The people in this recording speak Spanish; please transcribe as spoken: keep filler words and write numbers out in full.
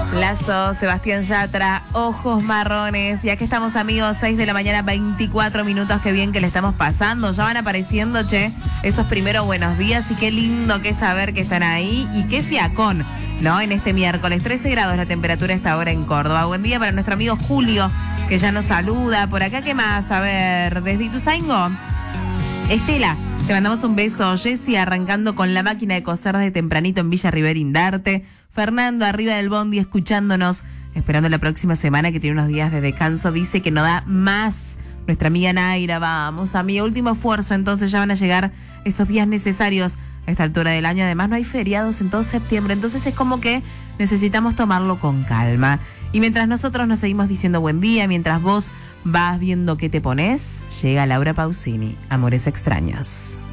Lazo, Sebastián Yatra, Ojos Marrones. Y aquí estamos, amigos, seis de la mañana, veinticuatro minutos. Qué bien que le estamos pasando. Ya van apareciendo, che, esos primeros buenos días. Y qué lindo que es saber que están ahí. Y qué fiacón, ¿no? En este miércoles, trece grados la temperatura a esta hora en Córdoba. Buen día para nuestro amigo Julio, que ya nos saluda. Por acá, ¿qué más? A ver, desde Ituzaingó, Estela, te mandamos un beso. Jessy arrancando con la máquina de coser de tempranito en Villa Riverindarte. Fernando arriba del bondi escuchándonos, esperando la próxima semana que tiene unos días de descanso. Dice que no da más. Nuestra amiga Naira, vamos, amiga, último esfuerzo. Entonces ya van a llegar esos días necesarios a esta altura del año. Además no hay feriados en todo septiembre, entonces es como que necesitamos tomarlo con calma. Y mientras nosotros nos seguimos diciendo buen día, mientras vos vas viendo qué te pones, llega Laura Pausini, Amores Extraños.